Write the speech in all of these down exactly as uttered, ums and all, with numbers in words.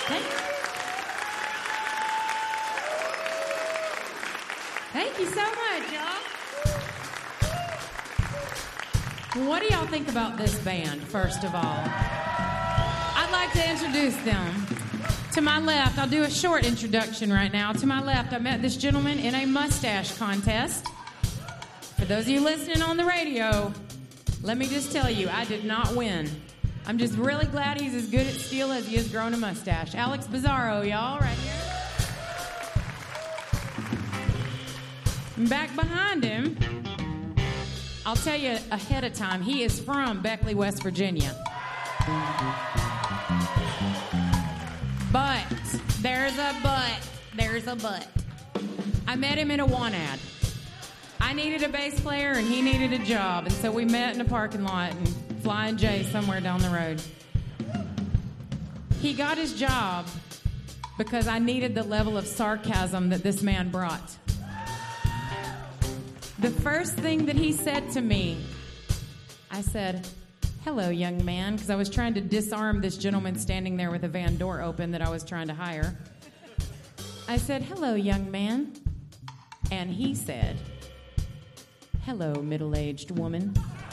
Thank, Thank you so much, y'all. What do y'all think about this band, first of all? I'd like to introduce them. To my left, I'll do a short introduction right now. To my left, I met this gentleman in a mustache contest. For those of you listening on the radio, let me just tell you, I did not win. I'm just really glad he's as good at steel as he is growing a mustache. Alex Bizarro, y'all, right here. And back behind him, I'll tell you ahead of time, he is from Beckley, West Virginia. But, there's a but, there's a but. I met him in a want ad. I needed a bass player and he needed a job, and so we met in a parking lot and Flying J somewhere down the road. He got his job because I needed the level of sarcasm that this man brought. The first thing that he said to me, I said, "Hello, young man," because I was trying to disarm this gentleman standing there with a van door open that I was trying to hire. I said, "Hello, young man." And he said, "Hello, middle-aged woman."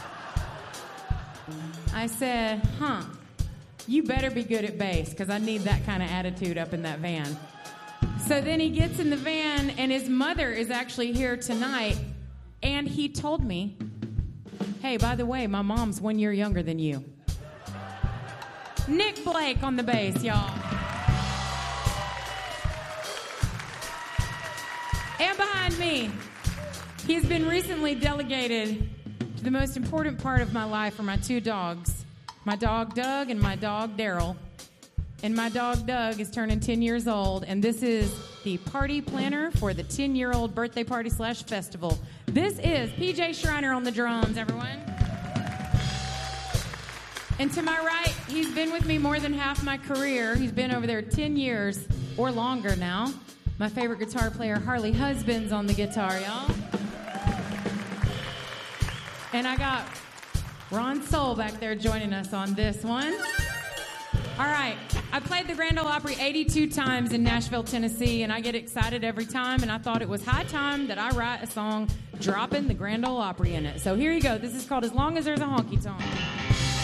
I said, "Huh, you better be good at bass, because I need that kind of attitude up in that van." So then he gets in the van, and his mother is actually here tonight, and he told me, "Hey, by the way, my mom's one year younger than you." Nick Blake on the bass, y'all. And behind me, he's been recently delegated to the most important part of my life for my two dogs, my dog Doug and my dog Daryl. And my dog Doug is turning ten years old, and this is the party planner for the ten-year-old birthday party slash festival. This is P J Schreiner on the drums, everyone. And to my right, he's been with me more than half my career. He's been over there ten years or longer now. My favorite guitar player, Harley Husbands, on the guitar, y'all. And I got Ron Soul back there joining us on this one. All right, I played the Grand Ole Opry eighty-two times in Nashville, Tennessee, and I get excited every time, and I thought it was high time that I write a song dropping the Grand Ole Opry in it. So here you go. This is called As Long as There's a Honky Tonk.